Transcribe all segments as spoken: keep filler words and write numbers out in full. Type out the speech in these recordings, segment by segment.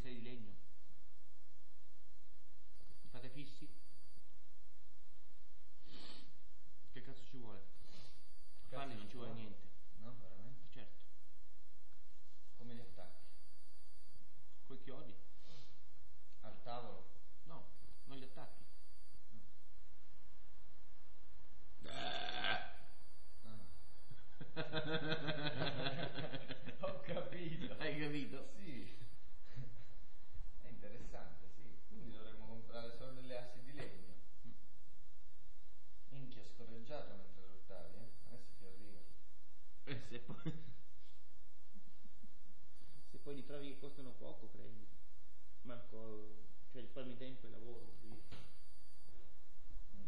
sei di legno? State fissi? Che cazzo ci vuole? Fanni non ci vuole niente. No, veramente? Certo. Come li attacchi? Coi chiodi? Al tavolo? No, non li attacchi. Ah. Ho capito. Hai capito? Sì. È interessante, sì. Quindi dovremmo comprare solo delle assi di legno. Minchia, scorreggiato mentre lottavi, eh? Adesso ti arriva. E se poi... se poi li trovi che costano poco, prendi. Marco, cioè risparmi tempo e lavoro, via. Mm.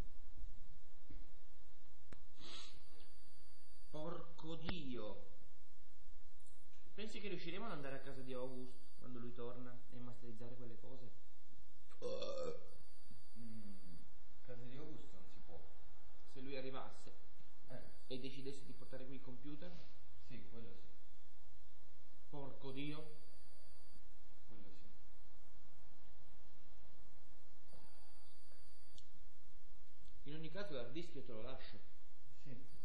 Porco Dio! Pensi che riusciremo ad andare a casa di August quando lui torna e masterizzare quelle cose? Mm. Casa di Augusto non si può. Se lui arrivasse Eh, e decidesse di portare qui il computer? sì, quello sì. Porco Dio! Quello sì. In ogni caso l'hard disk io te lo lascio. Sì.